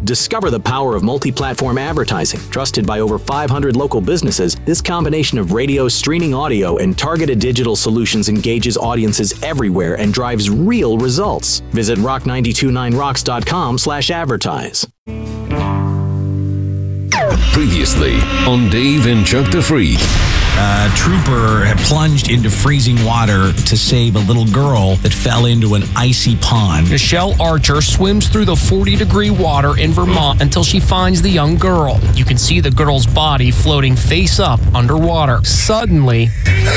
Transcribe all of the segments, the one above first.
Discover the power of multi-platform advertising. Trusted by over 500 local businesses, this combination of radio, streaming audio, and targeted digital solutions engages audiences everywhere and drives real results. Visit rock929rocks.com/advertise. Previously on Dave and Chuck the Freak. A trooper had plunged into freezing water to save a little girl that fell into an icy pond. Michelle Archer swims through the 40-degree water in Vermont until she finds the young girl. You can see the girl's body floating face up underwater. Suddenly,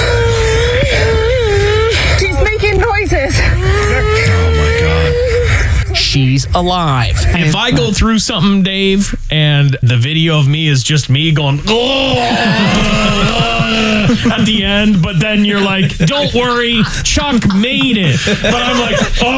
she's making noises. Oh my God. she's alive. If I go through something, Dave, and the video of me is just me going, at the end, but then you're like, don't worry, Chuck made it. But I'm like,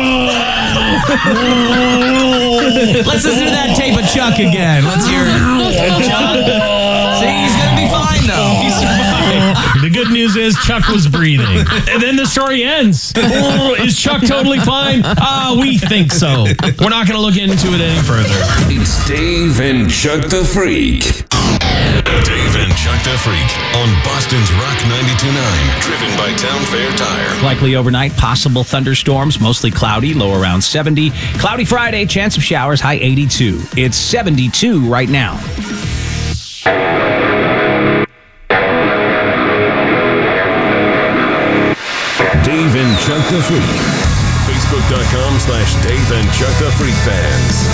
Let's listen to that tape of Chuck again. Let's hear it. Chuck. See, he's going to be fine, though. He's fine. The good news is Chuck was breathing. And then the story ends. Is Chuck totally fine? We think so. We're not going to look into it any further. It's Dave and Chuck the Freak. Dave and Chuck the Freak on Boston's Rock 92.9. Driven by Town Fair Tire. Likely overnight, possible thunderstorms, mostly cloudy, low around 70. Cloudy Friday, chance of showers, high 82. It's 72 right now. Dave and Chuck the Freak. Facebook.com/Dave and Chuck the Freak fans.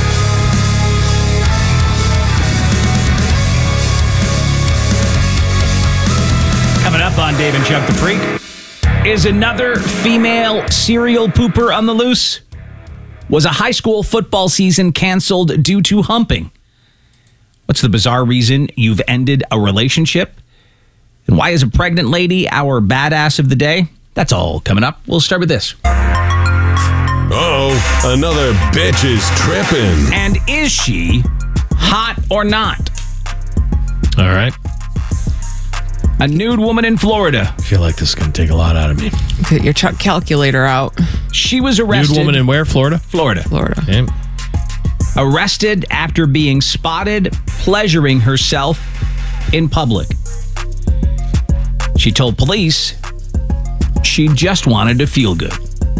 Coming up on Dave and Chuck the Freak, is another female serial pooper on the loose? Was a high school football season canceled due to humping? What's the bizarre reason you've ended a relationship? And why is a pregnant lady our badass of the day? That's all coming up. We'll start with this. Uh-oh, another bitch is tripping. And is she hot or not? All right. A nude woman in Florida. I feel like this is going to take a lot out of me. Get your Chuck calculator out. She was arrested. Nude woman in where? Florida? Florida. Okay. Arrested after being spotted pleasuring herself in public. She told police she just wanted to feel good.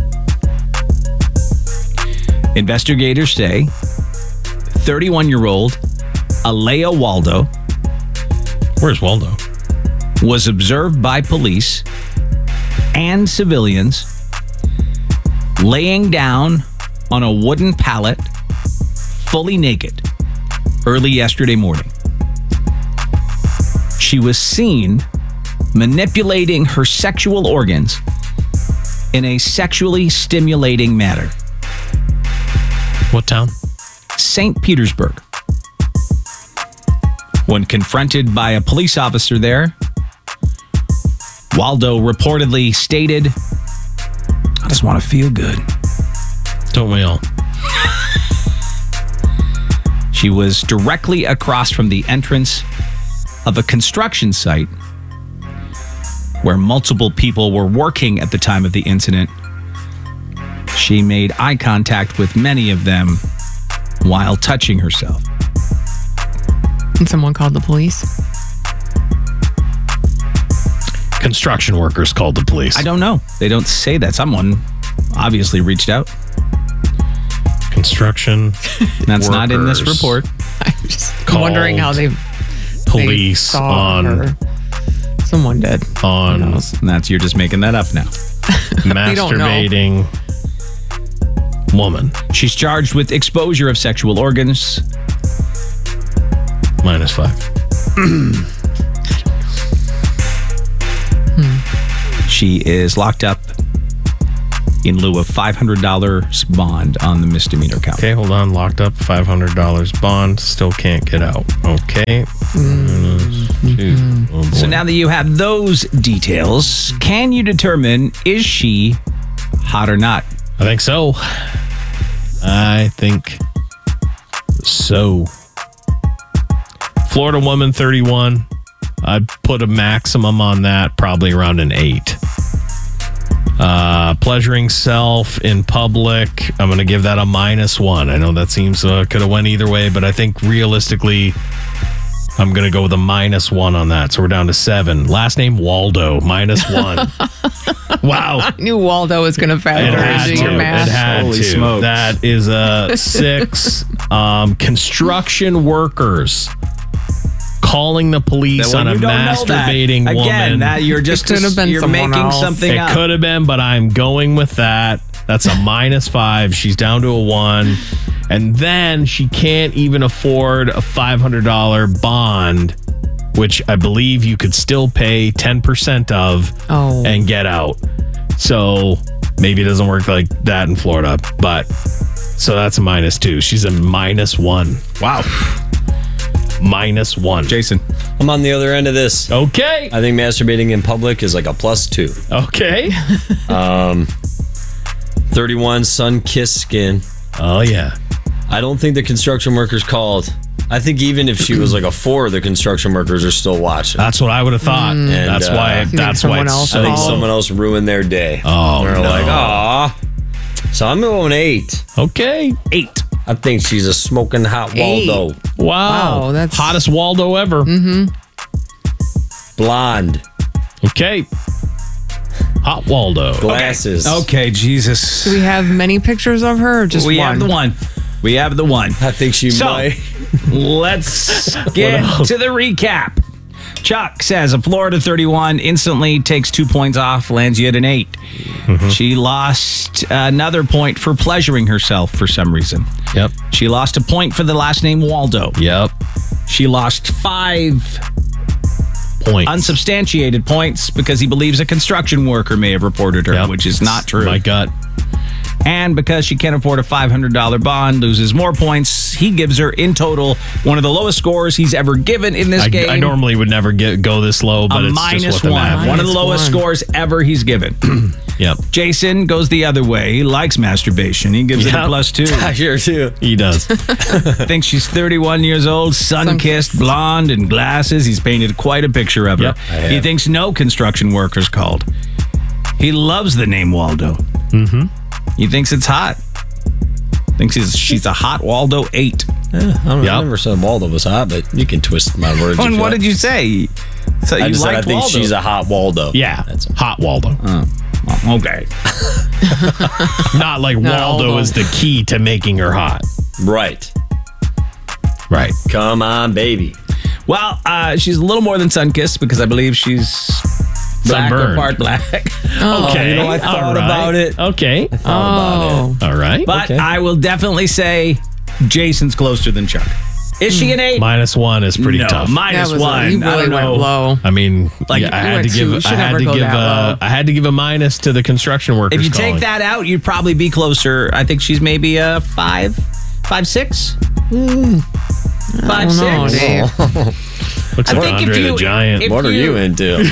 Investigators say 31-year-old Alea Waldo. Where's Waldo? Was observed by police and civilians laying down on a wooden pallet, fully naked, early yesterday morning. She was seen manipulating her sexual organs in a sexually stimulating manner. What town? St. Petersburg. When confronted by a police officer there, Waldo reportedly stated, "I just want to feel good." Don't we all? She was directly across from the entrance of a construction site where multiple people were working at the time of the incident. She made eye contact with many of them while touching herself. And someone called the police. Construction workers called the police. I don't know. They don't say that. Someone obviously reached out. Construction That's not in this workers report. I'm just Called wondering how they police saw on her. Someone did. on And that's, you're just making that up now. masturbating woman. She's charged with exposure of sexual organs. -5. She is locked up in lieu of $500 bond on the misdemeanor count. Okay, hold on. Locked up, $500 bond. Still can't get out. Okay. Oh, boy. So now that you have those details, can you determine, is she hot or not? I think so. I think so. Florida woman, 31. I'd put a maximum on that, probably around an 8. Pleasuring self in public. I'm going to give that a -1. I know that seems could have went either way, but I think realistically, I'm going to go with a -1 on that. So we're down to 7. Last name Waldo, -1. Wow. I knew Waldo was going to factor into your math. It had Holy to. smokes. That is a 6. Construction workers calling the police on a masturbating woman. Again, that you're just It could have been you're someone making else. something It up. could have been, but I'm going with that. That's a -5. She's down to a 1. And then she can't even afford a $500 bond, which I believe you could still pay 10% of and get out. So maybe it doesn't work like that in Florida, but so that's a -2. She's a -1. Wow. -1. Jason. I'm on the other end of this. Okay. I think masturbating in public is like a +2. Okay. 31, sun-kissed skin. Oh, yeah. I don't think the construction workers called. I think even if she was like a 4, the construction workers are still watching. That's what I would have thought. That's why. think That's why. someone It's else I think called? someone else ruined their day. Oh, They're no. like, aw. So I'm going 8. Okay. 8. I think she's a smoking hot Waldo. Wow. Wow, that's- hottest Waldo ever. Blonde. Okay. Hot Waldo. Glasses. Okay, Jesus. Do we have many pictures of her or just We one? have the one. We have the one. I think she So- might. Let's get to the recap. Chuck says a Florida 31 instantly takes 2 points off, lands you at an 8. She lost another point for pleasuring herself for some reason. Yep. She lost a point for the last name Waldo. Yep. She lost 5 Points. unsubstantiated points because he believes a construction worker may have reported her, Yep. which is not true. My gut. And because she can't afford a $500 bond, loses more points. He gives her, in total, one of the lowest scores he's ever given in this game. I normally would never go this low, but a it's just what the -1. math. One of the lowest -1. scores ever he's given. Yep. Jason goes the other way. He likes masturbation. He gives it a Yep. +2. I sure do. He does. Thinks she's 31 years old, sun-kissed, blonde, and glasses. He's painted quite a picture of her. Yep, He thinks no construction workers called. He loves the name Waldo. Mm-hmm. He thinks it's hot. Thinks she's a hot Waldo 8. I don't know. Yep. I never said Waldo was hot, but you can twist my words. And what did you say? So I you just said I liked think Waldo. she's a hot Waldo. Yeah. That's Hot Waldo. Okay. Not like Waldo Waldo. is the key to making her hot. right. Right. Come on, baby. Well, she's a little more than sun-kissed because I believe she's black or Sunburned. part black. Okay. you know, I thought all right. about it. Okay. Oh, All right. But Okay. I will definitely say Jason's closer than Chuck. Is she an 8? -1 is pretty no, tough. that minus was 1. you I really don't went know. low. I mean, Like, I you had went to give. two. You should I had never to go give. that low. I had to give a minus to the construction workers. If you calling. take that out, you'd probably be closer. I think she's maybe a 5, 6. 5, no, 6. Dave. looks I like think if Andre you- the Giant. if What are you into?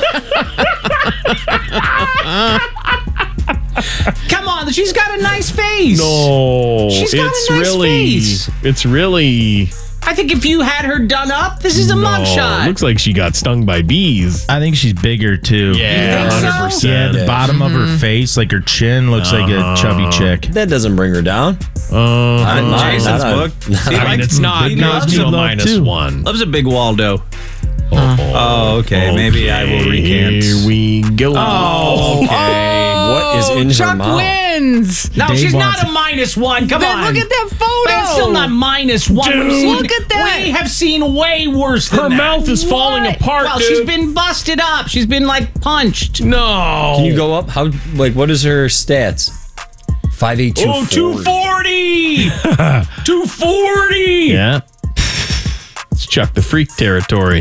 Come on, she's got a nice face. No, She's got a it's nice really, face. it's really. I think if you had her done up, this is a No, mugshot. looks like she got stung by bees. I think she's bigger too. Yeah, think so? 100%. Yeah, the bottom of her face, like her chin, looks like a chubby chick. That doesn't bring her down. I In mine, Jason's not on- book. He mean, likes- it's not. he Not loves to a a love too. -1. Loves a big Waldo. Oh, okay. Maybe I will recant. Here we go. Oh, okay. What is in her Chuck mouth? wins. No, Dave she's wants not a -1. Come Then on. look at that photo. But it's still not -1. Dude. We've seen- Look at that. We have seen way worse than Her that. mouth is falling What? apart, Well, dude. she's been busted up. She's been like punched. No. Can you go up? How? Like, what is her stats? 5'8", Oh, 240. 240. Yeah. It's Chuck the Freak territory.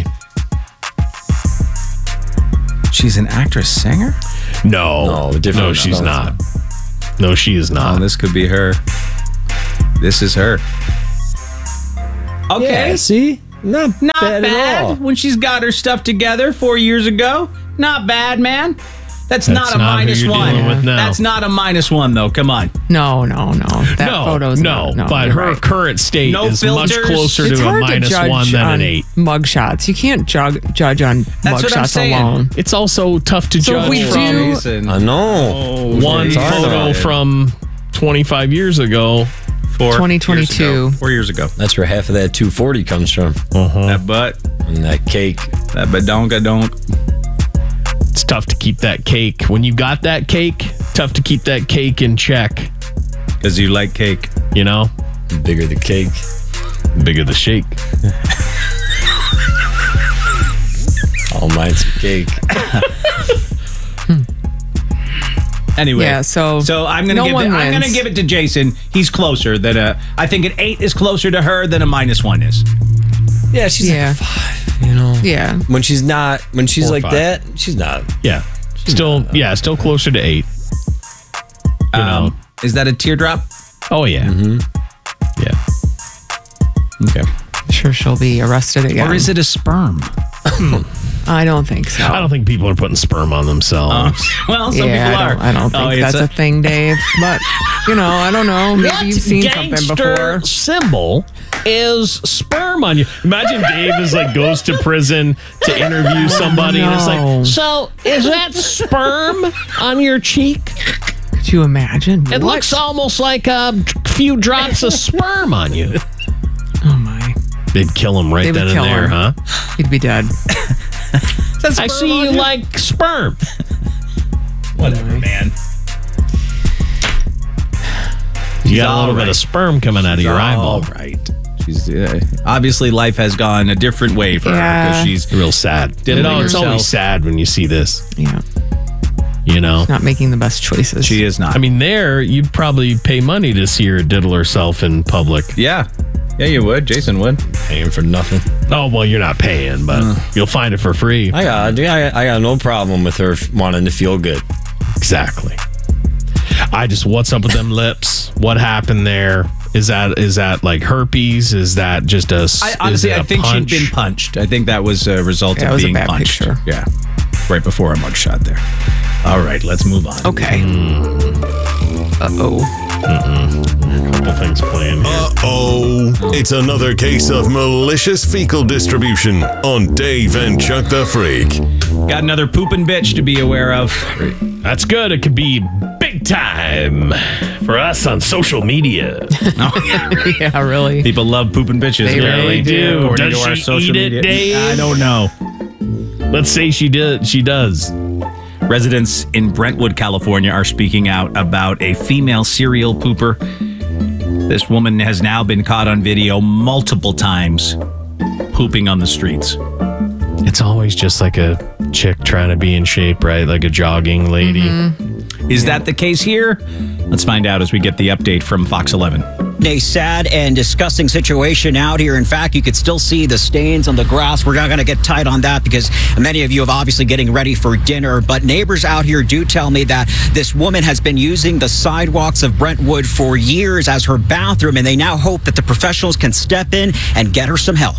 She's an actress singer? No, No, different. no, she's No, not. No, she is Oh, not. this could be her. This is her. Okay. Yeah, see? Not, Not bad, at all. bad when she's got her stuff together 4 years ago. Not bad, man. That's not a not who minus you're one. dealing with now. That's not a -1, though. Come on. No. That photo's no. not. But you're her right. current state No is much filters. closer It's to a hard to -1 judge than on an 8. mugshots. You can't judge on That's what I'm mugshots saying. alone. It's also tough to So if judge we from do- I know. one It's hard photo on it. from 25 years ago. 2022. 4 years ago. That's where half of that 240 comes from. That butt, And that cake. that badonka don't. It's tough to keep that cake. When you got that cake, tough to keep that cake in check. Because you like cake. You know? The bigger the cake. The bigger the shake. All mine's a cake. Anyway, Yeah, so I'm gonna no give one I'm gonna wins. give it to Jason. He's closer than I think an 8 is closer to her than a -1 is. Yeah, she's Yeah. like 5, you know. Yeah. When she's 4 or like 5. that, she's not. Yeah. Still closer to 8. You know? Is that a teardrop? Oh, yeah. Mm-hmm. Yeah. Okay. Sure she'll be arrested again. Or is it a sperm? I don't think so. I don't think people are putting sperm on themselves. Well, some people are. I don't think it's that's a thing, Dave. But, I don't know. Maybe you've seen something before. Symbol is sperm on you. Imagine Dave goes to prison to interview somebody and it's no. like, so is that sperm on your cheek? Could you imagine? It looks almost like a few drops of sperm on you. Oh, my. They'd kill him right They would then and kill there, him. huh? He'd be dead. I see you like sperm. Whatever, man. You got a little bit right. of sperm coming out of your eyeball. All right. She's obviously life has gone a different way for her Yeah. because she's Real sad. Diddling It's always herself. sad when you see this, Yeah. you know? Not making the best choices. she is not. I mean, you'd probably pay money to see her diddle herself in public. yeah, you would. Jason would. Paying for nothing. Oh, well, you're not paying, but you'll find it for free. I got no problem with her wanting to feel good. Exactly. What's up with them lips? What happened there? Is that like herpes? Is that just a Honestly, is it I a think punch? she'd been punched. I think that was a result Yeah, it of was a being bad punched. picture. Yeah, right before a mugshot there. All right, let's move on. Okay. Uh-oh. Couple things playing here. Uh-oh. It's another case of malicious fecal distribution on Dave and Chuck the Freak. Got another pooping bitch to be aware of. That's good. It could be big time for us on social media. Yeah, really. People love pooping bitches. They apparently. really do. According Does to our she social eat it, media. Dave? I don't know. Let's say she did. She does. Residents in Brentwood, California are speaking out about a female serial pooper. This woman has now been caught on video multiple times pooping on the streets. It's always just like a chick trying to be in shape, right? Like a jogging lady. Is that the case here? Let's find out as we get the update from Fox 11. A sad and disgusting situation out here. In fact, you could still see the stains on the grass. We're not going to get tight on that because many of you have obviously getting ready for dinner. But neighbors out here do tell me that this woman has been using the sidewalks of Brentwood for years as her bathroom, and they now hope that the professionals can step in and get her some help.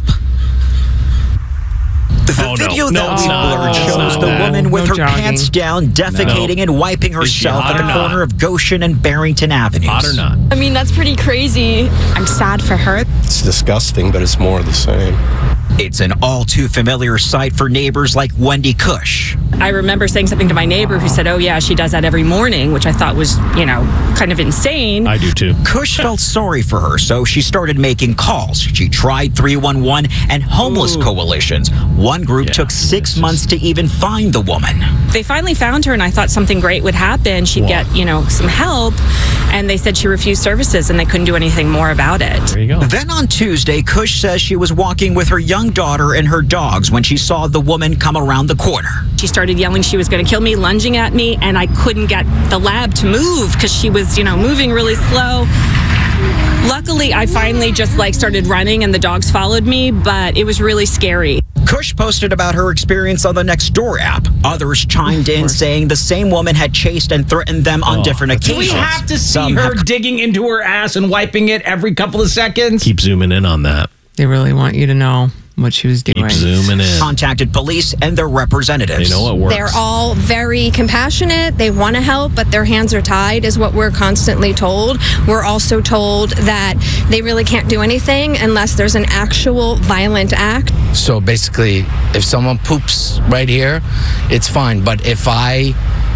The video that we blurred shows the woman with No her jogging. pants down, defecating and wiping herself hot at or the not? corner of Goshen and Barrington Avenues. Hot or not? I mean, that's pretty crazy. I'm sad for her. It's disgusting, but it's more of the same. It's an all too familiar sight for neighbors like Wendy Cush. I remember saying something to my neighbor who said, oh, yeah, she does that every morning, which I thought was, kind of insane. I do too. Cush felt sorry for her, so she started making calls. She tried 311 and homeless coalitions. One group took 6 months to even find the woman. They finally found her, and I thought something great would happen. She'd get, some help. And they said she refused services, and they couldn't do anything more about it. There you go. Then on Tuesday, Cush says she was walking with her young daughter and her dogs when she saw the woman come around the corner. She started yelling she was going to kill me, lunging at me, and I couldn't get the lab to move because she was, moving really slow. Luckily, I finally just started running and the dogs followed me, but it was really scary. Cush posted about her experience on the Nextdoor app. Others chimed in saying the same woman had chased and threatened them on different Do occasions. we have to see Some her have- digging into her ass and wiping it every couple of seconds? Keep zooming in on that. They really want you to know. what she was doing. Keep zooming in. Contacted police and their representatives. They know it works. They're all very compassionate. They want to help, but their hands are tied, is what we're constantly told. We're also told that they really can't do anything unless there's an actual violent act. So basically, if someone poops right here, it's fine. But if I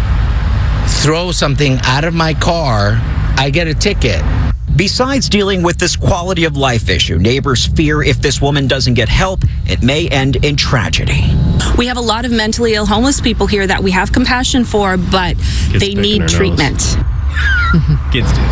throw something out of my car, I get a ticket. Besides dealing with this quality of life issue, neighbors fear if this woman doesn't get help, it may end in tragedy. We have a lot of mentally ill homeless people here that we have compassion for, but they need treatment. Kids do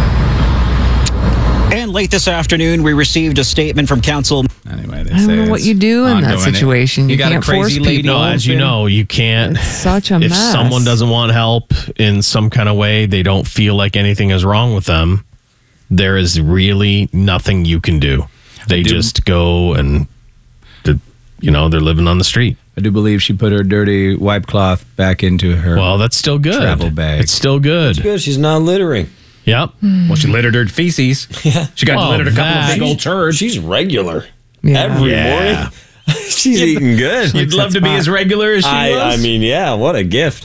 that. And late this afternoon, we received a statement from council. Anyway, I don't know what you do in that situation. You got a can't crazy force lady. people. No, as you know, you can't. It's such a if mess. someone doesn't want help in some kind of way, they don't feel like anything is wrong with them, there is really nothing you can do. They just go and, they're living on the street. I do believe she put her dirty wipe cloth back into her. Well, that's still good. Travel bag. It's still good. It's good. She's not littering. Yep. Well, she littered her feces. Yeah. She got littered a couple of big old turds. She's regular. Yeah. Every morning. She's eating good. You'd love to be as regular as she was. I mean, yeah, what a gift.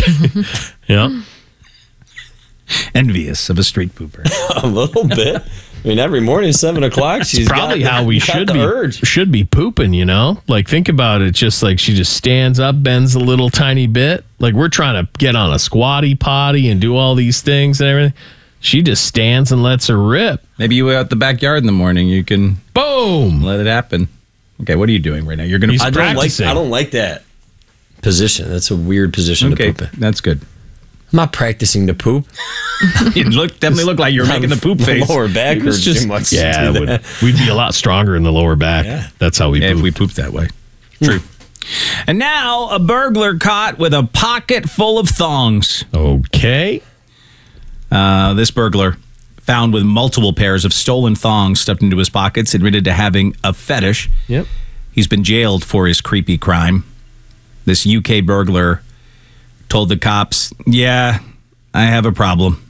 Yeah. Envious of a street pooper. A little bit. I mean, every morning, 7 o'clock, she's Probably got how we got should the be urge. should be pooping, Like, think about it. Just like she just stands up, bends a little tiny bit. Like, we're trying to get on a squatty potty and do all these things and everything. She just stands and lets her rip. Maybe you were out the backyard in the morning. You can boom let it happen. Okay, what are you doing right now? You're going to. I don't like that position. That's a weird position to poop in. That's good. I'm not practicing to poop. You definitely look like you're making the poop face. My lower back hurts too much. Yeah, to do that. we'd be a lot stronger in the lower back. Yeah. That's how we poop. If we poop that way. True. And now a burglar caught with a pocket full of thongs. Okay. This burglar, found with multiple pairs of stolen thongs stuffed into his pockets, admitted to having a fetish. Yep. He's been jailed for his creepy crime. This UK burglar told the cops, "Yeah, I have a problem."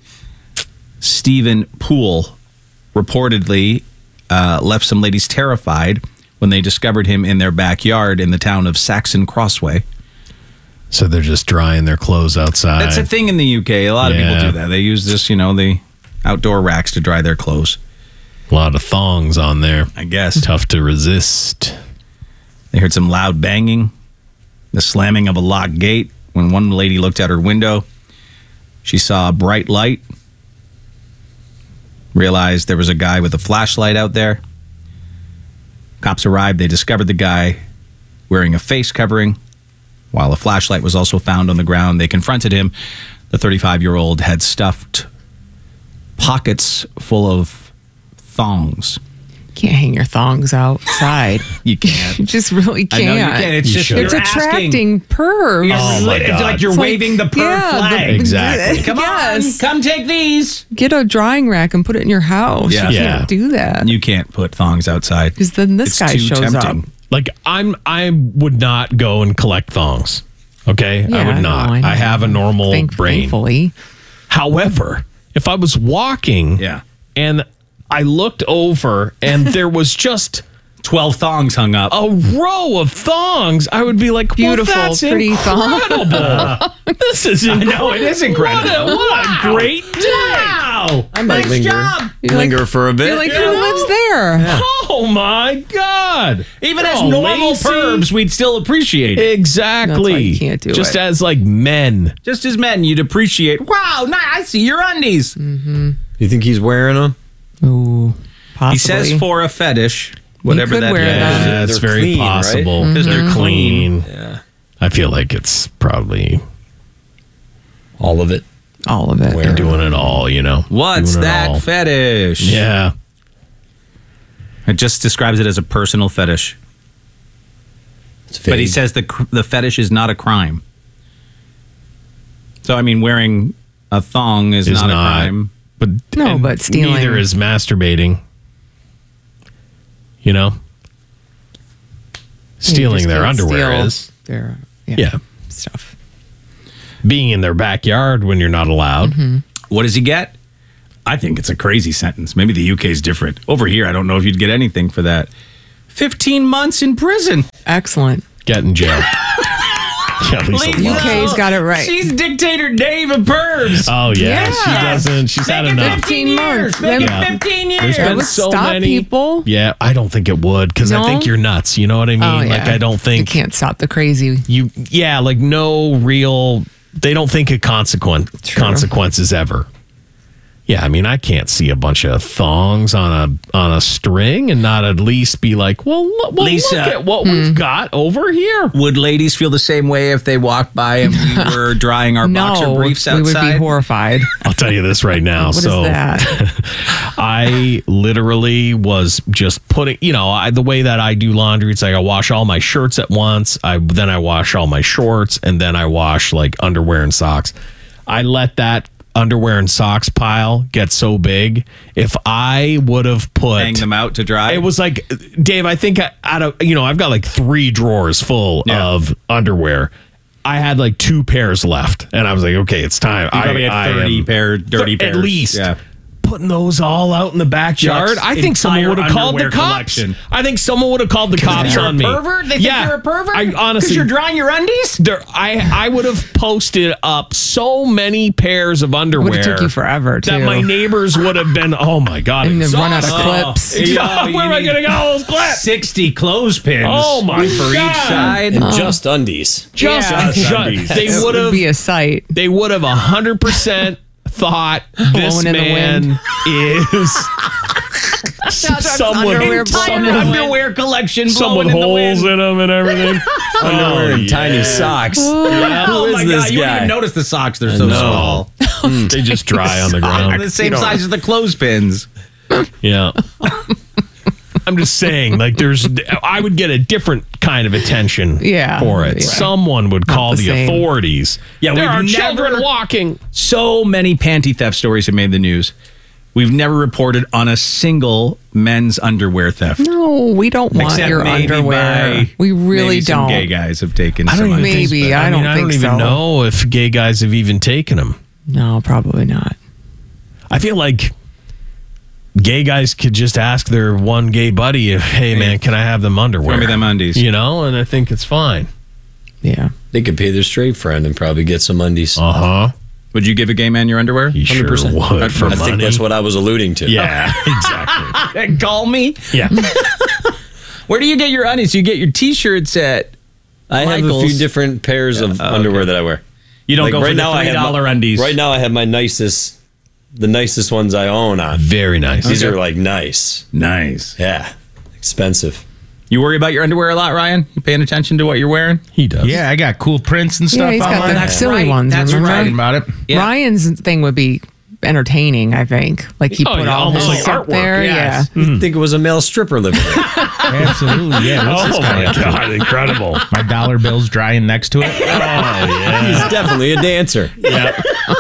Stephen Poole reportedly left some ladies terrified when they discovered him in their backyard in the town of Saxon Crossway. So they're just drying their clothes outside. That's a thing in the UK. A lot of people do that. They use this, the outdoor racks to dry their clothes. A lot of thongs on there. I guess. Tough to resist. They heard some loud banging, the slamming of a locked gate. When one lady looked out her window, she saw a bright light, realized there was a guy with a flashlight out there. Cops arrived. They discovered the guy wearing a face covering, while a flashlight was also found on the ground. They confronted him. The 35-year-old had stuffed pockets full of thongs. Can't hang your thongs outside. You can't. You just really can't. I know you can't. It's just it's attracting pervs. Oh my God. It's like you're waving the perv flag. Exactly. Come on, come take these. Get a drying rack and put it in your house. Yeah. You can't do that. You can't put thongs outside. Because then this guy shows up. Like I would not go and collect thongs. Okay, Yeah, I would not. I know. I have a normal brain. Thankfully. However, if I was walking, and I looked over and there was just 12 thongs hung up, a row of thongs, I would be like, beautiful, well, that's pretty incredible. This is incredible. I know, it is incredible. What a great day. Wow. I might linger for a bit. You're like, who lives there? Oh my God. Even as normal Lacey. pervs, we'd still appreciate it. Exactly. That's why you can't do Just it. as like men. Just as men, you'd appreciate, wow, I see your undies. You think he's wearing them? Ooh, possibly. He says for a fetish, whatever could that wear is. that. Yeah, that's They're very clean, possible. right? Because they're clean. Yeah. I feel like it's probably All of it. All of it. they're doing it all, What's Doing it that all. fetish? Yeah. It just describes it as a personal fetish. But he says the fetish is not a crime. So, I mean, wearing a thong is not a crime. But No, and but stealing. Neither is masturbating. Stealing just their can't underwear steal is. their Yeah. stuff. Being in their backyard when you're not allowed. What does he get? I think it's a crazy sentence. Maybe the UK is different. Over here, I don't know if you'd get anything for that. 15 months in prison. Excellent. Get in jail. Yeah, at least a lot. UK's got it right. She's dictator Dave of Burbs. Oh, yeah. She doesn't. She's had enough. 15 months. Make it Yeah. 15 years. There's That been would so stop many people. Yeah, I don't think it would because I No? think you're nuts. You know what I mean? Oh, yeah. Like I don't You think can't stop the crazy. like no real. They don't think of consequences ever. Yeah, I mean, I can't see a bunch of thongs on a string and not at least be like, well, Lisa, look at what we've got over here. Would ladies feel the same way if they walked by and we were drying our boxer briefs outside? we would be horrified. I'll tell you this right now. What is that? I literally was just putting, the way that I do laundry, it's like I wash all my shirts at once. Then I wash all my shorts, and then I wash like underwear and socks. I let that underwear and socks pile get so big. If I would have hang them out to dry. it was like, Dave, I think I've got like 3 drawers full of underwear. I had like 2 pairs left, and I was like, okay, it's time. You probably had 30 dirty pairs. At least. Yeah. Putting those all out in the backyard. I think someone would have called the cops. I think someone would have called the cops on me. Pervert? They think you're a pervert? I honestly, because you're drying your undies? I would have posted up so many pairs of underwear. Would have took you forever, too. That my neighbors would have been, oh my God. And then run out of clips. Where am I going to get all those clips? 60 clothespins. Oh my one for God. each side. And just undies. Undies. They It would have be a sight. They would have 100% thought this Blowing in the man is someone underwear collection. Someone holes in them and everything. Underwear and tiny socks. Yeah. Oh Who my is this God! You wouldn't guy? even notice the socks. They're so small. They just dry on the They're ground. the same size as the clothespins. Yeah. I'm just saying, like, I would get a different kind of attention for it. Yeah. Someone would call the the same. authorities. Yeah, there are we've children never- walking. So many panty theft stories have made the news. We've never reported on a single men's underwear theft. No, we don't want Except your maybe underwear. by- We really maybe don't. some gay guys have taken I some don't even underwear. Maybe. think, I don't I don't think even so. know if gay guys have even taken them. No, probably not. I feel like gay guys could just ask their one gay buddy if, hey, man, can I have them underwear? Throw me them undies. And I think it's fine. Yeah. They could pay their straight friend and probably get some undies. Uh-huh. Would you give a gay man your underwear? You sure 100%. would for I money. think that's what I was alluding to. Yeah, exactly. Call me. Yeah. Where do you get your undies? You get your T-shirts at I have a Michael's. few different pairs of underwear that I wear. You don't go for the I have $3 undies. Right now I have the nicest ones I own on. Very nice. These are like nice. Nice. Yeah. Expensive. You worry about your underwear a lot, Ryan? You paying attention to what you're wearing? He does. Yeah, I got cool prints and stuff Yeah, he's on got mine. the silly ones. That's remember? right. Talking about it. Yeah. Ryan's thing would be entertaining, I think. Like he put all almost his like stuff artwork, there. yes. Yeah. I think it was a male stripper living there. Absolutely, yeah. What's this Oh guy my up to? God, incredible. My dollar bill's drying next to it. Oh yeah. He's definitely a dancer. Yeah.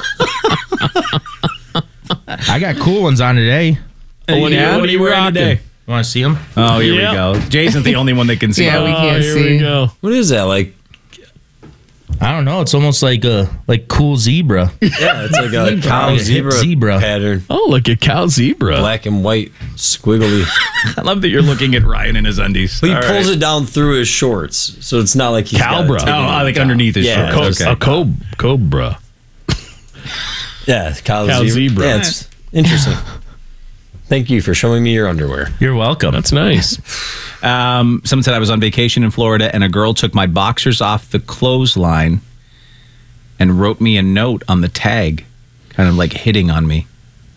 I got cool ones on today. What are you wearing today? You want to see them? Oh, here Yeah. we go. Jason's the only one that can see. Yeah, them. we can't here see. we go. What is that? Like, I don't know. It's almost like a cool zebra. yeah, it's like a cow Like a hip zebra. pattern. Oh, look at cow zebra. Black and white, squiggly. I love that you're looking at Ryan in his undies. But he All pulls right. it down through his shorts, so it's not like he's Cowbra. got it taken Oh, out. like underneath his Yeah, shorts. okay. A cobra. Yeah, cow Cow zebra. Yeah, it's interesting. Thank you for showing me your underwear. You're welcome. That's nice. Someone said I was on vacation in Florida and a girl took my boxers off the clothesline and wrote me a note on the tag, kind of like hitting on me.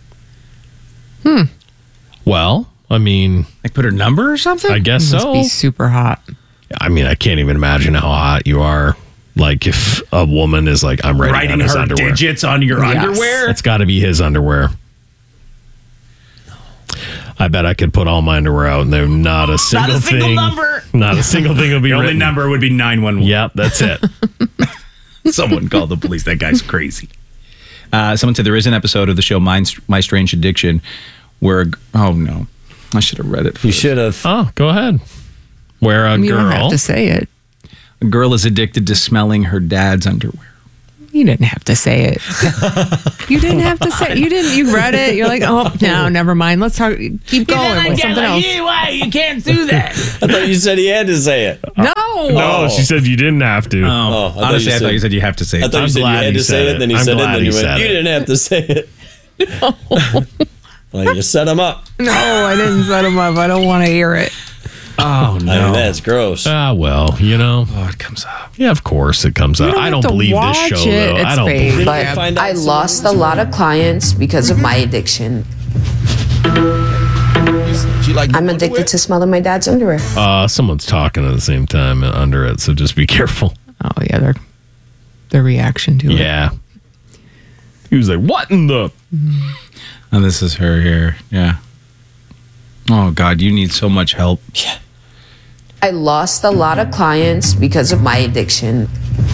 Well, I mean, Like put her number or something? I guess Must so. be super hot. I mean, I can't even imagine how hot you are. Like if a woman is like, I'm writing on his her underwear. digits on your Yes. underwear? It's got to be his underwear. I bet I could put all my underwear out and there's not a single thing. Not a single thing will be The only written. number would be 911. Yep, that's it. Someone called the police. That guy's crazy. Someone said there is an episode of the show My Strange Addiction where, oh no, I should have read it. You should have. Oh, go ahead. Where a You girl. don't have to say it. A girl is addicted to smelling her dad's underwear. You didn't have to say it. You didn't have to say it. You didn't. You read it. You're like, oh, no, never mind. Let's talk. Keep going with something else. Why? You can't do that. I thought you said he had to say it. No. She said you didn't have to. Honestly, I thought you said you have to say it. I thought you said you had to say it, then he said it, then you went, you didn't have to say it. Well, you set him up. No, I didn't set him up. I don't want to hear it. Oh, no. I mean, that's gross. Well, Oh, it comes up. Yeah, of course it comes up. I don't believe this show, though. I don't believe But I lost a lot of clients because of my addiction. I'm addicted to smelling my dad's underwear. Someone's talking at the same time under it, so just be careful. Oh, yeah, their reaction to it. Yeah. He was like, what in the... Oh, this is her here. Yeah. Oh, God, you need so much help. Yeah. I lost a lot of clients because of my addiction.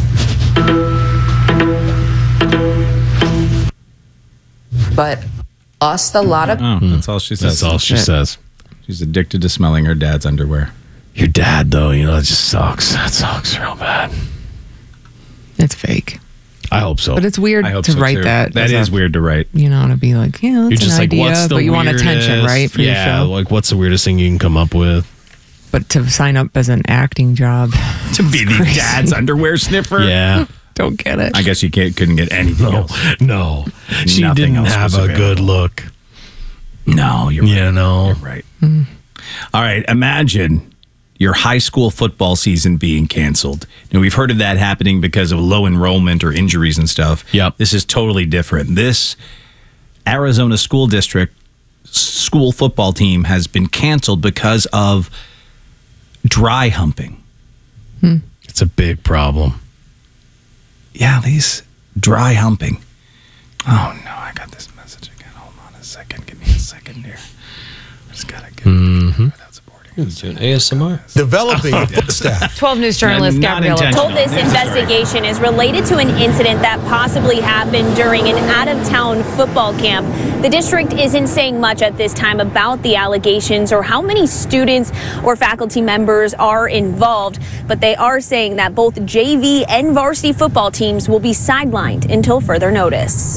But lost a lot of... Oh, that's all she says. That's all she says. She's addicted to smelling her dad's underwear. Your dad, though, it just sucks. That sucks real bad. It's fake. I hope so. But it's weird to write that. That is weird to write. To be like, yeah, that's You're just an like, idea, what's the but you want attention, right, for your show? like, what's the weirdest thing you can come up with? But to sign up as an acting job. To be the dad's underwear sniffer? Yeah. Don't get it. I guess you couldn't get anything else. No. She Nothing didn't else have was a available. good look. No, you're right. No. You're right. All right, imagine your high school football season being canceled. Now, we've heard of that happening because of low enrollment or injuries and stuff. Yep. This is totally different. This Arizona school district school football team has been canceled because of dry humping. It's a big problem. Yeah, these dry humping. Oh, no, I got this message again. Hold on a second. Give me a second here. I just got to get without supporting. Doing ASMR. Developing staff. 12 News journalist Not Gabriella intentional. told this investigation is related to an incident that possibly happened during an out-of-town football camp. The district isn't saying much at this time about the allegations or how many students or faculty members are involved, but they are saying that both JV and varsity football teams will be sidelined until further notice.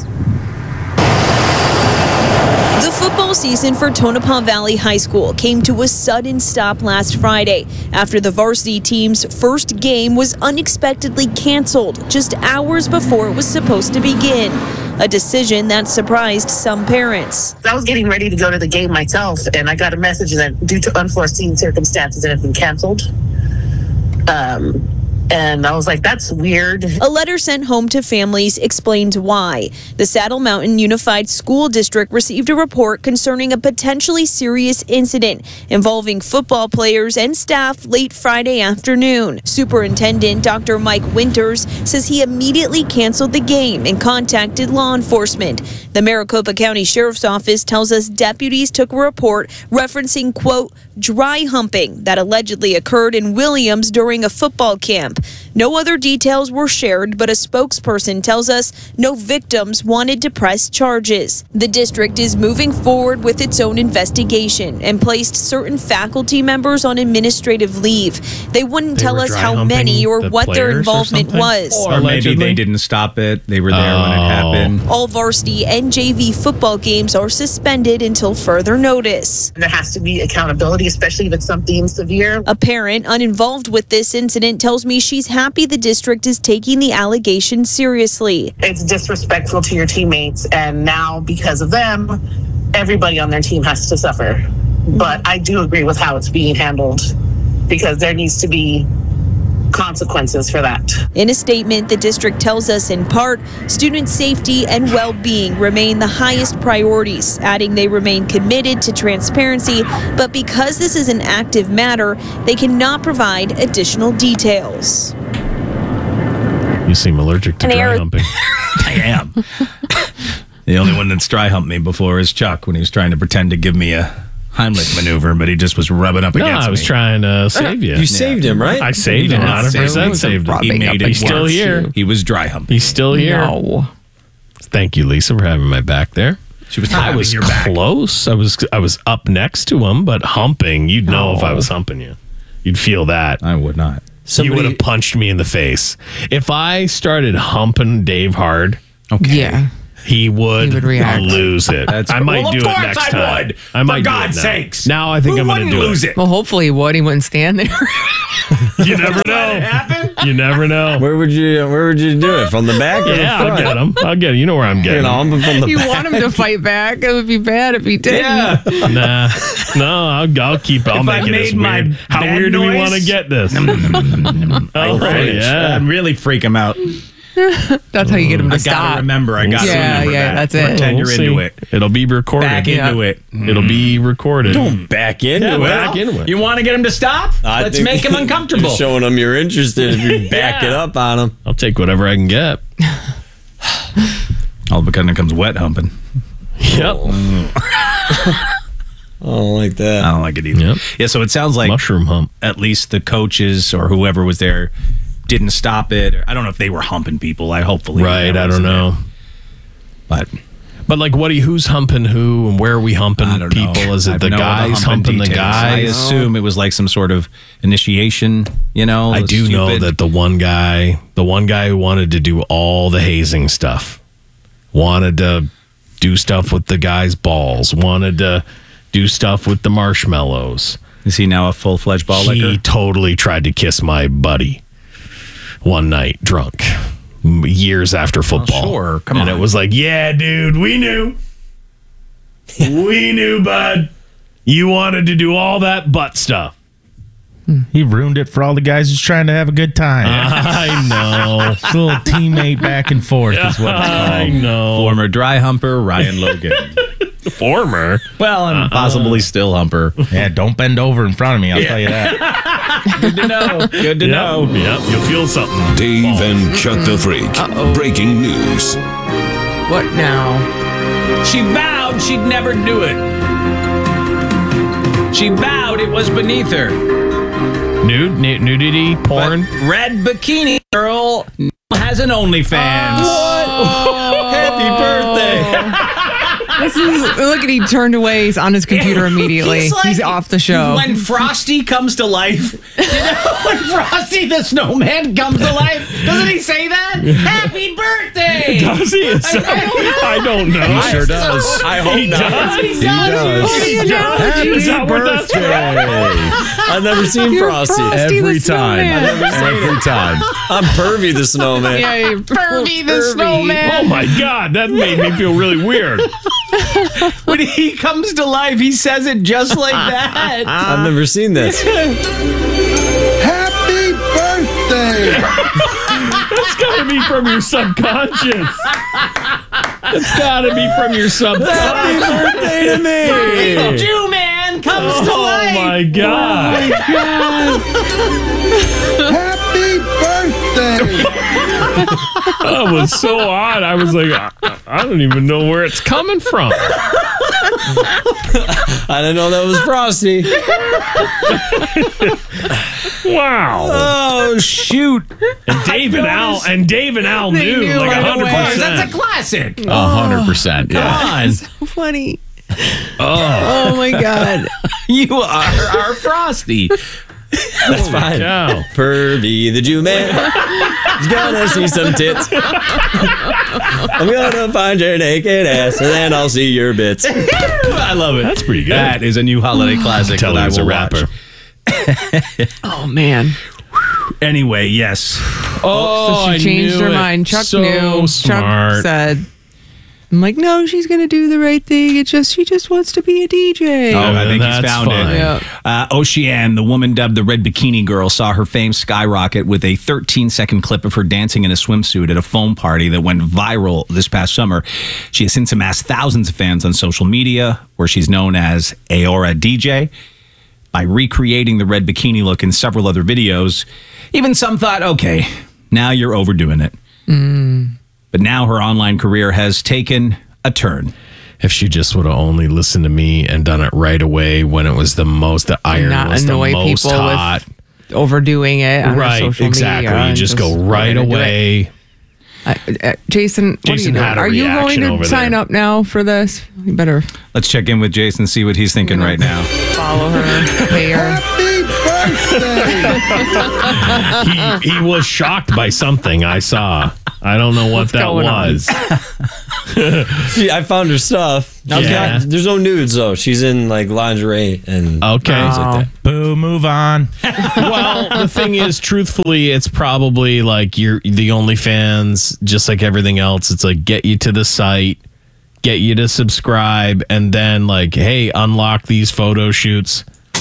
The football season for Tonopah Valley High School came to a sudden stop last Friday after the varsity team's first game was unexpectedly canceled just hours before it was supposed to begin. A decision that surprised some parents. I was getting ready to go to the game myself, and I got a message that due to unforeseen circumstances it had been canceled. And I was like, that's weird. A letter sent home to families explains why. The Saddle Mountain Unified School District received a report concerning a potentially serious incident involving football players and staff late Friday afternoon. Superintendent Dr. Mike Winters says he immediately canceled the game and contacted law enforcement. The Maricopa County Sheriff's Office tells us deputies took a report referencing, quote, dry humping that allegedly occurred in Williams during a football camp. No other details were shared, but a spokesperson tells us no victims wanted to press charges. The district is moving forward with its own investigation and placed certain faculty members on administrative leave. They wouldn't tell us how many or what their involvement was. Or maybe they didn't stop it. They were there when it happened. All varsity and JV football games are suspended until further notice. There has to be accountability, especially if it's something severe. A parent uninvolved with this incident tells me she's happy the district is taking the allegations seriously. It's disrespectful to your teammates, and now because of them, everybody on their team has to suffer. But I do agree with how it's being handled, because there needs to be consequences for that. In a statement, the district tells us in part, student safety and well-being remain the highest priorities, adding they remain committed to transparency, but because this is an active matter, they cannot provide additional details. You seem allergic to dry humping. I am. The only one that's dry humped me before is Chuck when he was trying to pretend to give me a Heimlich maneuver, but he was just rubbing up against me. I was trying to save you. You saved him, right? I saved him. 100% saved him. He made it He's still worse. here. He was dry humping. He's still here. No. Thank you, Lisa, for having my back there. She was I was your back. close. I was up next to him, but humping, you'd know if I was humping you. You'd feel that. I would not. you would have punched me in the face. If I started humping Dave hard, Yeah. he would react. lose it. I might do it next time. I might do it God's now. sakes. Now I think I'm going to do it. Well, hopefully he would. He wouldn't stand there. You never know. You never know. Where would you do it? From the back or the Yeah, front? I'll get him. I'll get him. You know where I'm getting him. From the You back. want him to fight back? It would be bad if he didn't. Nah. No, I'll keep it. I'll If I make it as made my weird. How bad weird do we noise- want to get this? Oh, yeah. And really freak him out. That's how you get him to I stop. gotta remember. I gotta Yeah, remember yeah, that. that's it. Pretend you're We'll into see. it. It'll be recorded. Back into it. It'll be recorded. Don't back into it. Back into it. You want to get him to stop? I Let's think make him uncomfortable. You're showing them you're interested if you back it up on them. I'll take whatever I can get. All of a sudden it comes wet humping. Yep. I don't like that. I don't like it either. Yep. Yeah, so it sounds like Mushroom hump. at least the coaches or whoever was there didn't stop it. I don't know if they were humping people. Hopefully. Right. that I wasn't don't know. it. But like, who's humping who, and where are we humping I don't people? know. Is I it have the no other guys humping humping the details. I guys? assume it was like some sort of initiation. I do know stupid- that the one guy who wanted to do all the hazing stuff, wanted to do stuff with the guy's balls, wanted to do stuff with the marshmallows. Is he now a full-fledged ball licker? He totally tried to kiss my buddy one night, drunk, years after football. sure. Come and on. it was like, yeah, dude, we knew. We knew, bud. You wanted to do all that butt stuff. He ruined it for all the guys who's trying to have a good time. I know. It's a little teammate back and forth is what it's I called. know. Former dry humper Ryan Logan. Former. Well, and possibly still humper. Yeah, don't bend over in front of me. I'll tell you that. Good to know. Good to know. Yep, you'll feel something. Dave and Chuck the Freak. Breaking news. What now? She vowed she'd never do it. She vowed it was beneath her. Nudity, porn. But Red Bikini Girl has an OnlyFans. Happy birthday. This is look at he turned away. He's on his computer immediately. He's off the show. When Frosty comes to life, when Frosty the Snowman comes to life, doesn't he say that? Happy birthday! Does he? I don't know. He sure does. I hope He not. does. He does. Is that what that's I've never seen You're Frosty. Frosty the Every time. Snowman. Every time. I'm Pervy the Snowman. Yeah, you're Pervy the Snowman. Oh my God, that made me feel really weird. When he comes to life, he says it just like that. I've never seen this. Happy birthday! It's got to be from your subconscious. It's got to be from your subconscious. Happy birthday to The me. Jew man comes to Oh life. my God. Happy birthday! That was so odd. I was like, I don't even know where it's coming from. I didn't know that was Frosty. Wow. Oh shoot! And Dave and Al They knew knew like right away. 100%. That's a classic. 100%. Yeah. So funny. Oh my God. You are our Frosty. That's fine. Cow. Pervy the Jew man. He's gonna see some tits. I'm gonna find your naked ass and then I'll see your bits. I love it. That's pretty good. That is a new holiday classic. Tell that he I was will a rapper. watch. Oh man. Anyway, yes. Oh, So she changed her mind. Chuck knew. Chuck said, I'm like, no, she's gonna do the right thing. It's just she just wants to be a DJ. Oh, I think he's that's found fine. it. Yeah. Oceane, the woman dubbed the Red Bikini Girl, saw her fame skyrocket with a 13-second clip of her dancing in a swimsuit at a foam party that went viral this past summer. She has since amassed thousands of fans on social media, where she's known as Aora DJ. By recreating the red bikini look in several other videos, even some thought, okay, now you're overdoing it. But now her online career has taken a turn. If she just would have only listened to me and done it right away when it was the iron Not was the annoy most people hot. with overdoing it on Right, social exactly. media. You and just go we're right gonna do it. away. Jason, what Jason are had a you doing? Are you reaction going over to sign there. up now for this? You better Let's check in with Jason, see what he's thinking right now. follow her, pay her. Happy birthday! He was shocked by something I saw. I don't know what What's that going on? was. See, I found her stuff. Yeah. There's no nudes though. She's in like lingerie and Okay. things like that. Boo, move on. Well, the thing is, truthfully, it's probably like the OnlyFans, just like everything else. It's like get you to the site, get you to subscribe, and then like, hey, unlock these photo shoots.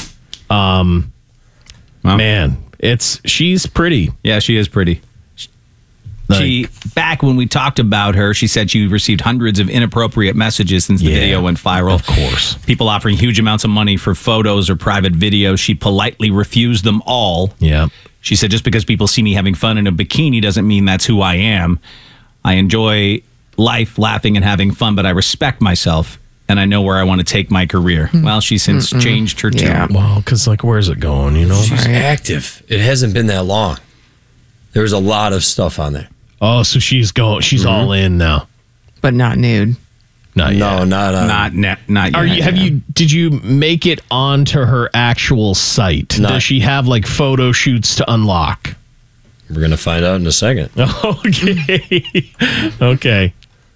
Man, she's pretty. Yeah, she is pretty. She back when we talked about her, she said she received hundreds of inappropriate messages since the video went viral. Of course. People offering huge amounts of money for photos or private videos. She politely refused them all. Yeah. She said, just because people see me having fun in a bikini doesn't mean that's who I am. I enjoy life, laughing and having fun, but I respect myself and I know where I want to take my career. Well, she's since changed her tune. Well, because like, where's it going? You know, She's active. It hasn't been that long. There's a lot of stuff on there. Oh, so she's all in now. But not nude. Not yet. No, not Not yet. Did you make it onto her actual site? No. Does she have like photo shoots to unlock? We're gonna find out in a second. Okay. Okay.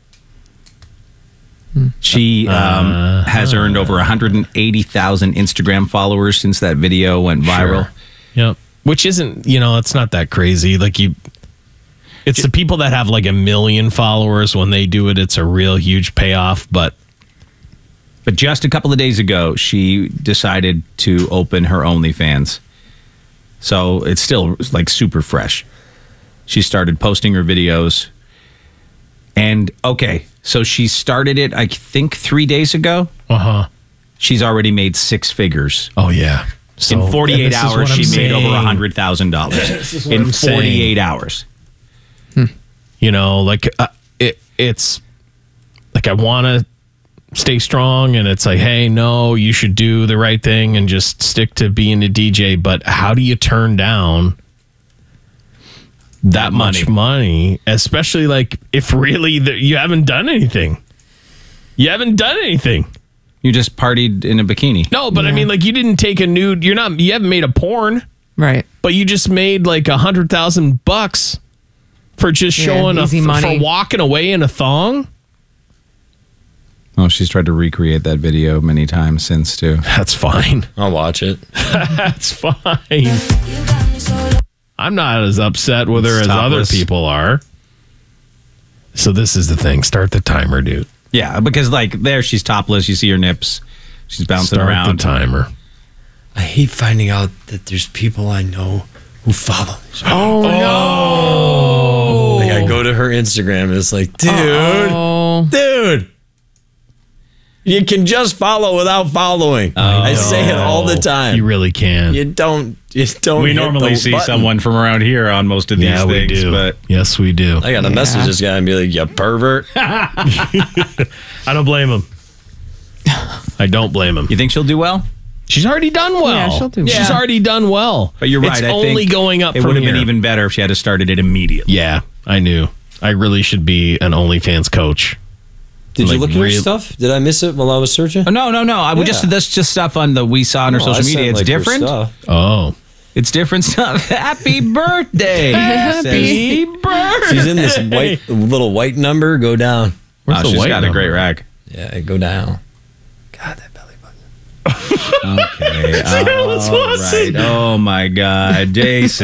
She has earned over 180,000 Instagram followers since that video went viral. Sure. Yep. Which isn't, it's not that crazy. Like it's the people that have like 1 million followers. When they do it, it's a real huge payoff. But just a couple of days ago, she decided to open her OnlyFans. So it's still like super fresh. She started posting her videos. And okay, so she started it, I think 3 days ago. Uh-huh. She's already made 6 figures. Oh, yeah. So, in 48 this is hours, what I'm she made over saying. $100,000. In 48 hours. Like it's like I want to stay strong, and it's like, hey, no, you should do the right thing and just stick to being a DJ. But how do you turn down that much money, especially like if really you haven't done anything? You haven't done anything. You just partied in a bikini. No, but I mean, like, you didn't take a nude. You haven't made a porn, right? But you just made like $100,000 for just showing easy money. for walking away in a thong. Oh, she's tried to recreate that video many times since too. That's fine. I'll watch it. That's fine. I'm not as upset with her as other people are. So this is the thing. Start the timer, dude. Yeah, because like there, she's topless. You see her nips. She's bouncing Start around. the timer. I hate finding out that there's people I know who follow me. Oh, no. Like I go to her Instagram and it's like, dude, you can just follow without following. I say it all the time. You really can. You don't. We hit normally the see button. someone from around here on most of these Yeah, things. we do. But yes, we do. I gotta message this guy and be like, you pervert. I don't blame him. I don't blame him. You think she'll do well? She's already done well. Yeah, she'll do well. She's already done well. But you're right. It's I only think going up It from would have here. been even better if she had started it immediately. Yeah, I knew. I really should be an OnlyFans coach. Did you Like, look at her real- stuff? Did I miss it while I was searching? Oh, no. I would that's just stuff on we saw on her No, social I sent, media. It's like, her different. stuff. Oh. It's different stuff. Happy birthday! Happy birthday! She's in this little white number. Go down. Where's the she's white got a number? great rack. Yeah, go down. God, that belly button. Okay. Let's watch right. it. Oh my God, Jason.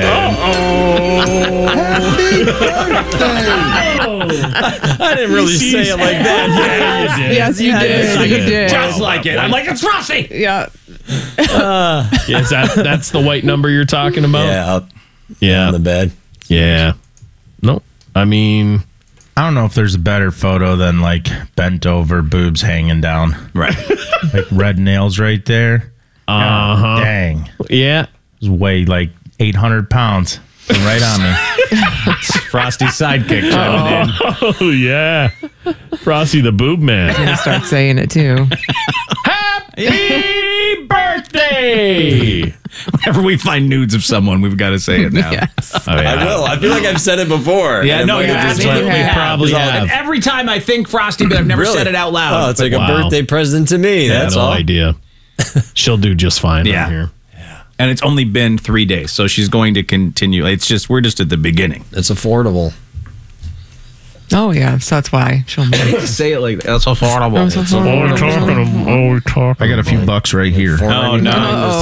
Happy birthday! I didn't really say it like that. Yeah, you did. Yes, you did. You did. Just like it. I'm like, it's Rossi. Yeah. Yes, that's the white number you're talking about? Yeah, up Yeah. on the bed. Yeah. No, I mean, I don't know if there's a better photo than like bent over, boobs hanging down. Right. Like red nails right there. uh-huh. Dang. Yeah. It weigh like 800 pounds. Right on me. Frosty sidekick chiming in. Oh, yeah. Frosty the Boob Man. Gonna start saying it too. Happy birthday! Whenever we find nudes of someone, we've got to say it now. Yes. Oh, yeah. I will. I feel like I've said it before. Yeah, And no, Micah you just have. went, We probably have. And every time I think Frosty, but I've never Really? said it out loud. Oh, it's like Wow. a birthday present to me. Yeah, That's no all. idea. She'll do just fine Yeah. on here. And it's only been 3 days, so she's going to continue. We're just at the beginning. It's affordable. Oh, yeah. So that's why she'll make Say it like that. That's affordable. I got a few bucks right here. Oh, no.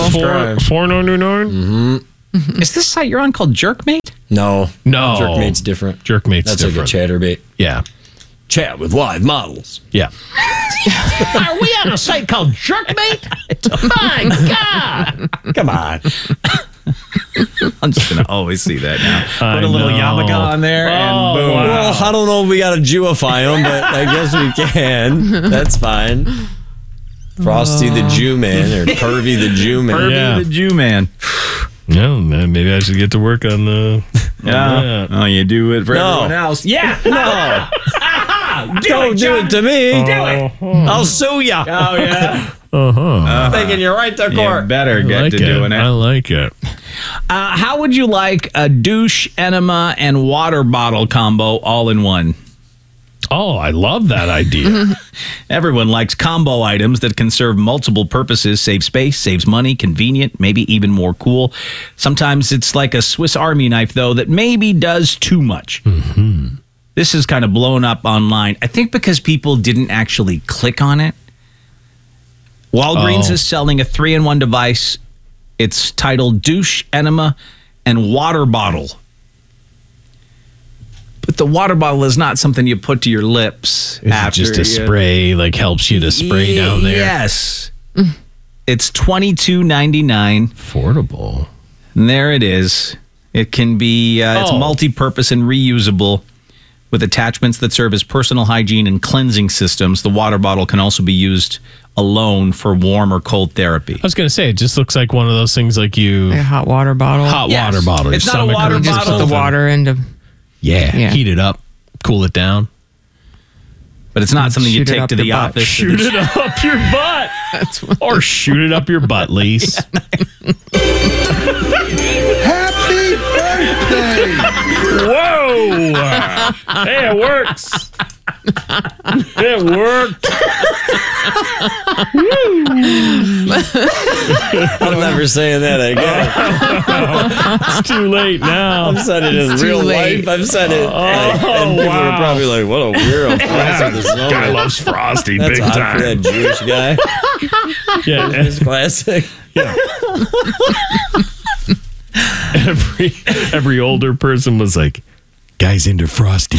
$4.99. Is this site you're on called Jerkmate? No. No. Jerkmate's different. Jerkmate's That's different. like a chatterbait. Yeah. Chat with live models. Yeah. Are we on a site called Jerkmate? My God. Come on. I'm just going to always see that now. I Put a little know. yarmulke on there and boom. wow. Well, I don't know if we got to Jewify them, but I guess we can. That's fine. Frosty the Jew Man or Pervy the Jew Man. Herbie Yeah. the Jew Man. No, man, maybe I should get to work on the. Yeah. Oh, you do it for No. everyone else. Yeah. No. Don't do it to me. Do it. I'll sue ya. Oh, yeah. Uh-huh. Thinking you're right to You court. better I get like to it. doing I it. like it. How would you like a douche, enema, and water bottle combo all in one? Oh, I love that idea. Everyone likes combo items that can serve multiple purposes, save space, saves money, convenient, maybe even more cool. Sometimes it's like a Swiss Army knife, though, that maybe does too much. Mm-hmm. This is kind of blown up online. I think because people didn't actually click on it. Walgreens is selling a 3-in-1 device. It's titled Douche, Enema, and Water Bottle. But the water bottle is not something you put to your lips. Is it just a spray, like helps you to spray down there? Yes. It's $22.99. Affordable. And there it is. It can be, it's multi-purpose and reusable with attachments that serve as personal hygiene and cleansing systems. The water bottle can also be used alone for warm or cold therapy. I was going to say, it just looks like one of those things like you. a hot water bottle. Hot water bottle. It's Your not a stomach water hurts or Just put the something. water into. Yeah, heat it up, cool it down. But it's not something you Shoot it take up to the your butt. office. Shoot it up your butt. That's what Or shoot it up your butt, Lise. Happy birthday! Whoa! Hey, it works. It worked. I'm never saying that again. It's too late now. I've said it in It's real too late. life. I've said it. And people are probably like, what a weirdo. Frosty the Snowman. Guy loves Frosty That's big hot time. for that Jewish guy. Yeah, It's classic. every older person was like, guy's into Frosty.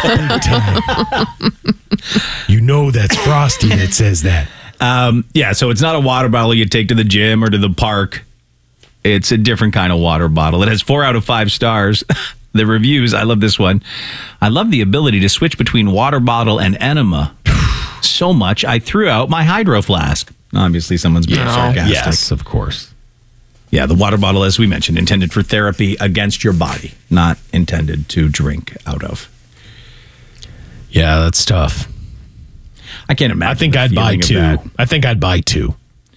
You know that's Frosty that says that. Yeah, so it's not a water bottle you take to the gym or to the park. It's a different kind of water bottle. It has 4 out of 5 stars. The reviews, I love this one. I love the ability to switch between water bottle and enema so much I threw out my hydro flask. Obviously, someone's being sarcastic. Yes, of course. Yeah, the water bottle, as we mentioned, intended for therapy against your body, not intended to drink out of. Yeah, that's tough. I can't imagine. I think the I'd buy feeling of 2. that. I think I'd buy 2.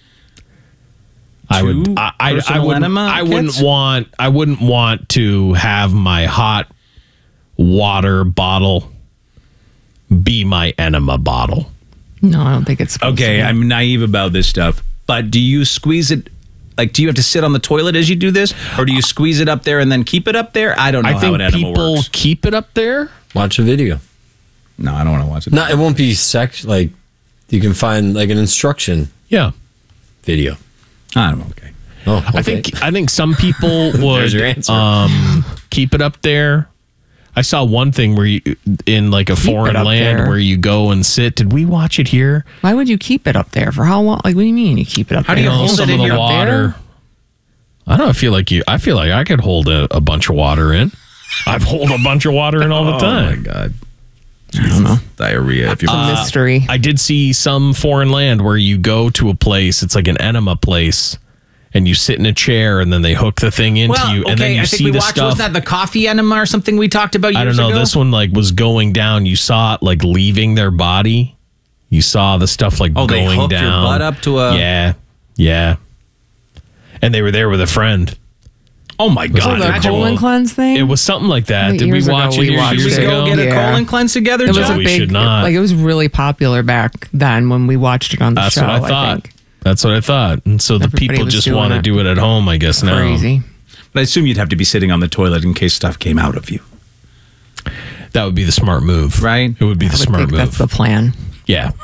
I would. I personal wouldn't. enema I kits? wouldn't want to have my hot water bottle be my enema bottle. No, I don't think it's supposed to Okay, be. I'm naive about this stuff, but do you squeeze it? Like, do you have to sit on the toilet as you do this, or do you squeeze it up there and then keep it up there? I don't know I how think an enema people works. keep it up there. Watch a video. No, I don't want to watch it. No, it won't be like you can find like an instruction Yeah. video. I'm okay. Oh, okay. I think some people would your answer. keep it up there. I saw one thing where you in like a Keep foreign it up land there. where you go and sit. Did we watch it here? Why would you keep it up there? For how long? Like, what do you mean you keep it up How do there? you hold Some it of in the your water. I don't know. I feel like I could hold a bunch of water in. I've hold a bunch of water in all the time. Oh my god! I don't know. Diarrhea. If you're It's a mystery. I did see some foreign land where you go to a place, it's like an enema place, and you sit in a chair and then they hook the thing into you and then you I think see we the watched. stuff. Was that the coffee enema or something we talked about years I don't know. ago? This one like was going down. You saw it like leaving their body. You saw the stuff like Oh, they going hooked your down. butt up to a- Yeah. and they were there with a friend. Oh my God! Was it the colon cleanse thing? It was something like that. Did we Years watch ago, it we watched years it. ago? Go get a colon cleanse together. It was Joe? a We big, should not. like it was really popular back then when we watched it on the That's show. what I thought. think. That's what I thought. And so the Everybody people was just doing want to it. do it at home, I guess, now. Crazy. But I assume you'd have to be sitting on the toilet in case stuff came out of you. That would be the smart move. Right? It would be the I would smart think move. that's the plan. Yeah.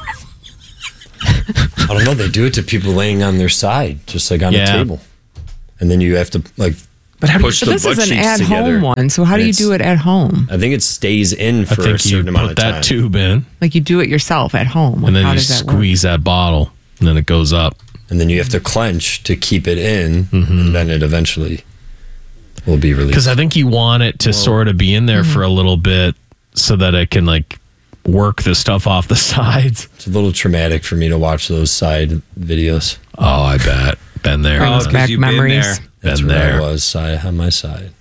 I don't know. They do it to people laying on their side, just like on a table. And then you have to But push the this butt is an cheeks at-home together. one, so how do you do it at home? I think it stays in for think a certain you amount put of that time. tube in, Like you do it yourself at home. and then how you does that work? squeeze that bottle, and then it goes up. And then you have to clench to keep it in, and then it eventually will be released. Because I think you want it to sort of be in there for a little bit so that it can like work the stuff off the sides. It's a little traumatic for me to watch those side videos. Oh, I bet. Been there. Brings back memories. That's Been where there. I was on my side.